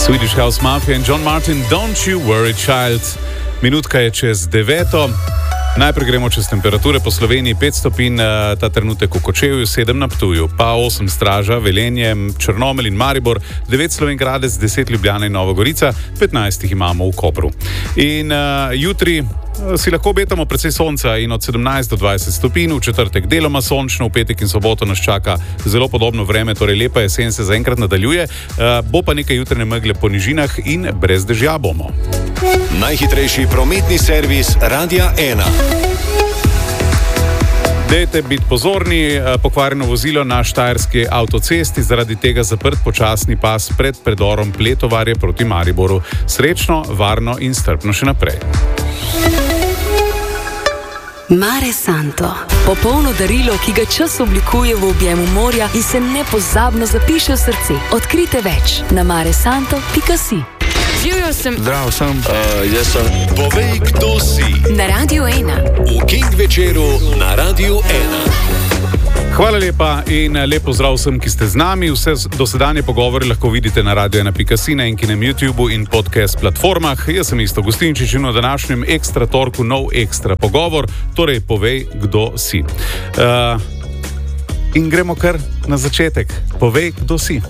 Swedish House Mafia in John Martin, Don't You Worry Child. Minutka je čez 9. Najprej gremo čez temperature po Sloveniji. 5 stopinj ta trenutek v Kočevju, 7 na Ptuju, pa 8 Straža, Velenje, Črnomelj in Maribor, 9 Slovenj Gradec, 10 Ljubljana in Nova Gorica, 15 jih imamo v Kopru. In jutri si lahko obetamo precej sonca in od 17 do 20 stopinj, v četrtek deloma sončno, v petek in soboto nas čaka zelo podobno vreme, torej lepa jesen se zaenkrat nadaljuje, bo pa nekaj jutranje megle po nižinah in brez dežja bomo. Najhitrejši prometni servis Radia 1. Dajte biti pozorni, pokvarjeno vozilo na štajerski avtocesti, zaradi tega zaprt počasni pas pred predorom Pletovarje proti Mariboru. Srečno, varno in strpno še naprej. Mare Santo. Popolno darilo, ki ga čas oblikuje v objemu morja in se nepozabno zapiše v srce. Odkrite več na maresanto.si. Živjo sem. Zdrav sem. Jaz sem. Povej, kdo si. Na Radiu 1. V King večeru na Radiu 1. Hvala lepa in lep pozdrav vsem, ki ste z nami. Vse dosedanje pogovore lahko vidite na radio1.si, na Inkinem YouTubeu in podcast platformah. Jaz sem Isto Gustinčič in v današnjem ekstra torku nov ekstra pogovor, torej povej, kdo si. In gremo kar na začetek. Povej, kdo si.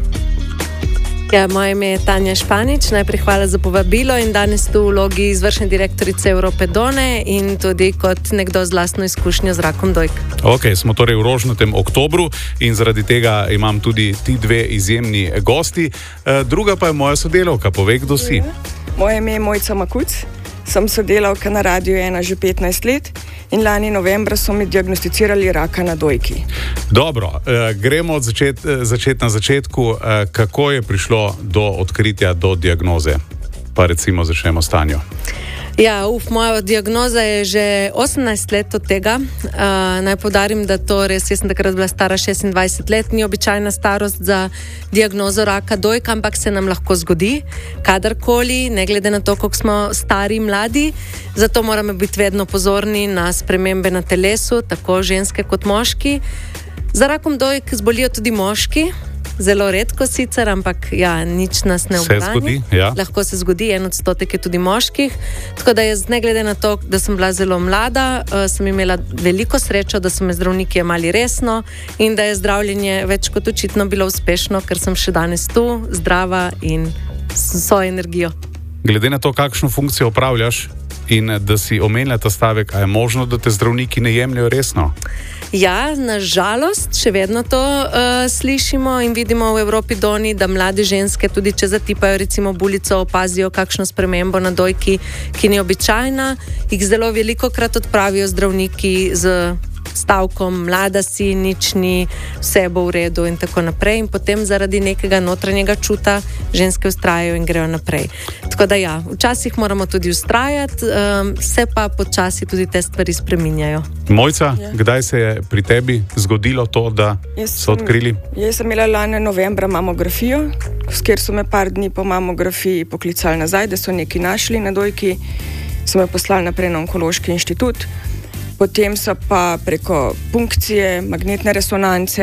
Ja, moje ime je Tanja Španič, najprej hvala za povabilo in danes tu v vlogi izvršne direktorice Evropedone in tudi kot nekdo z lastno izkušnjo z rakom dojk. Ok, smo torej v rožnatem oktobru in zaradi tega imam tudi ti dve izjemni gosti. Druga pa je moja sodelavka, povej, kdo si. Moje ime je Mojca Makuc, sem sodelavka na Radiu 1 že 15 let in lani novembra so mi diagnosticirali raka na dojki. Dobro, gremo začeti na začetku. Kako je prišlo do odkritja, do diagnoze? Pa recimo začnemo s Tanjo. Ja, moja diagnoza je že 18 let od tega. Naj poudarim, da to res, jaz sem takrat bila stara 26 let, ni običajna starost za diagnozo raka dojka, ampak se nam lahko zgodi kadarkoli, ne glede na to, koliko smo stari, mladi. Zato moramo biti vedno pozorni na spremembe na telesu, tako ženske kot moški. Za rakom dojk zbolijo tudi moški. Zelo redko sicer, ampak ja, nič nas ne obrani. Se zgodi, ja. Lahko se zgodi, 1% je tudi moških. Tako da jaz, ne glede na to, da sem bila zelo mlada, sem imela veliko srečo, da so me zdravniki jemali resno in da je zdravljenje več kot očitno bilo uspešno, ker sem še danes tu, zdrava in s svojo energijo. Glede na to, kakšno funkcijo opravljaš in da si omenila ta stavek, a je možno, da te zdravniki ne jemljajo resno? Ja, nažalost, še vedno to slišimo in vidimo v Evropedoni, da mlade ženske, tudi če zatipajo recimo bulico, opazijo kakšno spremembo na dojki, ki ni običajna, jih zelo velikokrat odpravijo zdravniki z stavkom, mlada si, nič ni, vse bo v redu in tako naprej. In potem zaradi nekega notranjega čuta ženske vztrajajo in grejo naprej. Tako da ja, včasih moramo tudi vztrajati, se pa počasi tudi te stvari spreminjajo. Mojca, kdaj se je pri tebi zgodilo to, da so odkrili? Jaz sem imela lani novembra mamografijo, kjer so me par dni po mamografiji poklicali nazaj, da so nekaj našli na dojki, so me poslali naprej na onkološki inštitut. Potem so pa preko punkcije, magnetne resonance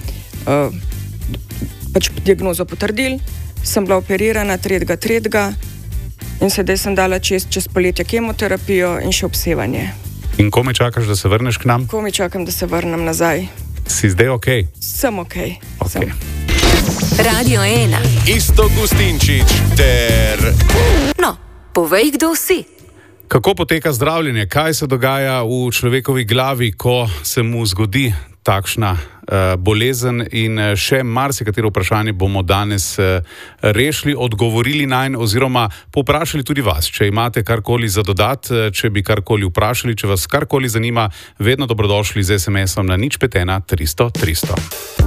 pač diagnozo potrdili. Sem bila operirana 3.3. in sedaj sem dala čez poletje kemoterapijo in še obsevanje. In ko me čakaš, da se vrneš k nam? Ko me čakam, da se vrnem nazaj. Si zdaj ok? Sem ok. Okay. Radio 1. Isto Gustinčič ter... No, povej, kdo si. Kako poteka zdravljenje? Kaj se dogaja v človekovi glavi, ko se mu zgodi takšna bolezen? In še marsikatero vprašanje bomo danes rešili, odgovorili nanj oziroma povprašali tudi vas. Če imate karkoli za dodati, če bi karkoli vprašali, če vas karkoli zanima, vedno dobrodošli z SMS-om na 051 300 300.